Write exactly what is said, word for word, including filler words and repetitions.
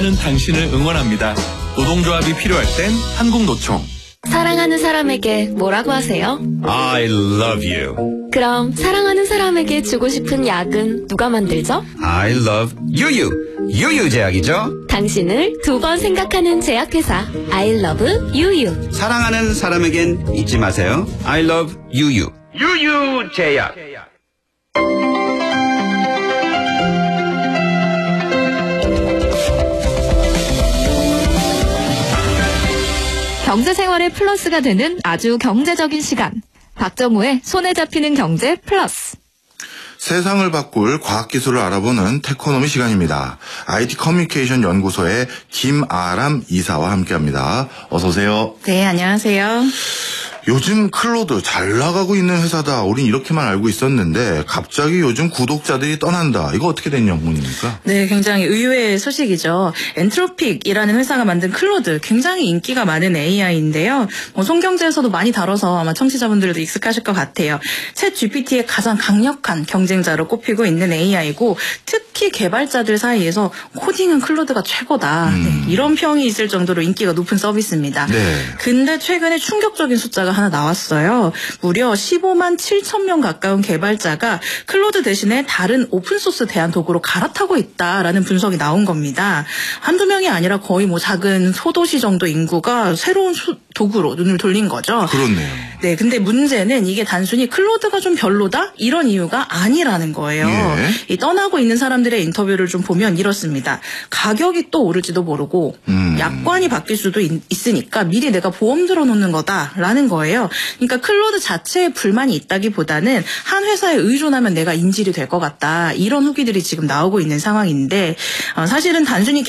사랑하는 당신을 응원합니다. 노동조합이 필요할 땐 한국노총. 사랑하는 사람에게 뭐라고 하세요? I love you. 그럼 사랑하는 사람에게 주고 싶은 약은 누가 만들죠? I love 유유. 유유제약이죠. 당신을 두 번 생각하는 제약회사 I love 유유. 사랑하는 사람에겐 잊지 마세요. I love 유유. 유유제약. 경제생활의 플러스가 되는 아주 경제적인 시간. 박정우의 손에 잡히는 경제 플러스. 세상을 바꿀 과학기술을 알아보는 테코노미 시간입니다. 아이티 커뮤니케이션 연구소의 김아람 이사와 함께합니다. 어서 오세요. 네, 안녕하세요. 요즘 클로드 잘 나가고 있는 회사다. 우린 이렇게만 알고 있었는데 갑자기 요즘 구독자들이 떠난다. 이거 어떻게 된 영문입니까? 네, 굉장히 의외의 소식이죠. 엔트로픽이라는 회사가 만든 클로드, 굉장히 인기가 많은 에이아이인데요. 뭐 손경제에서도 많이 다뤄서 아마 청취자분들도 익숙하실 것 같아요. 챗 지피티의 가장 강력한 경쟁자로 꼽히고 있는 에이아이고 특히 개발자들 사이에서 코딩은 클로드가 최고다. 음. 네, 이런 평이 있을 정도로 인기가 높은 서비스입니다. 네. 근데 최근에 충격적인 숫자가 하나 나왔어요. 무려 십오만 칠천 명 가까운 개발자가 클로드 대신에 다른 오픈소스 대안 도구로 갈아타고 있다라는 분석이 나온 겁니다. 한두 명이 아니라 거의 뭐 작은 소도시 정도 인구가 새로운 소, 도구로 눈을 돌린 거죠. 그렇네요. 네, 근데 문제는 이게 단순히 클로드가 좀 별로다? 이런 이유가 아니라는 거예요. 예. 이 떠나고 있는 사람들의 인터뷰를 좀 보면 이렇습니다. 가격이 또 오를지도 모르고 음. 약관이 바뀔 수도 있, 있으니까 미리 내가 보험 들어놓는 거다라는 거예요. 그러니까 클로드 자체에 불만이 있다기보다는 한 회사에 의존하면 내가 인질이 될 것 같다. 이런 후기들이 지금 나오고 있는 상황인데 어, 사실은 단순히